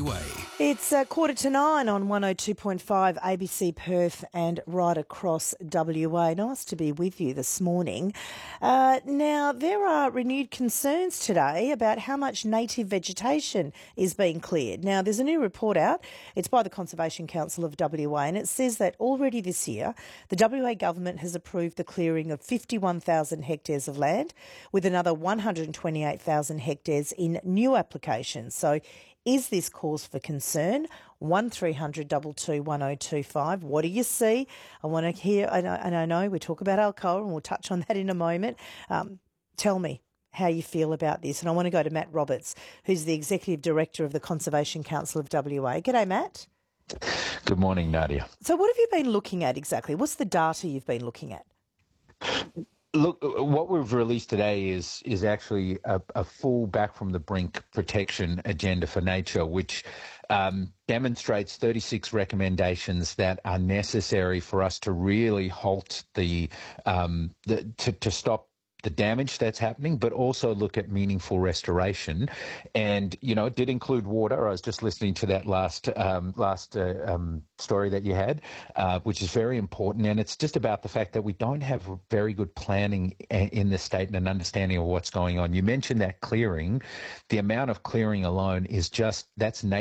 WA. It's 8:45 on 102.5 ABC Perth and right across WA. Nice to be with you this morning. Now, there are renewed concerns today about how much native vegetation is being cleared. Now, there's a new report out. It's by the Conservation Council of WA, and it says that already this year, the WA government has approved the clearing of 51,000 hectares of land, with another 128,000 hectares in new applications. So, is this cause for concern? 1300 22 1025. What do you see? I want to hear, and I know we talk about Alcoa and we'll touch on that in a moment. Tell me how you feel about this. And I want to go to Matt Roberts, who's the Executive Director of the Conservation Council of WA. G'day, Matt. Good morning, Nadia. So what have you been looking at exactly? What's the data you've been looking at? Look, what we've released today is actually a full back from the brink protection agenda for nature, which demonstrates 36 recommendations that are necessary for us to really halt to stop the damage that's happening, but also look at meaningful restoration. And, you know, it did include water. I was just listening to that last story that you had, which is very important. And it's just about the fact that we don't have very good planning in this state and an understanding of what's going on. You mentioned that clearing. The amount of clearing alone is that's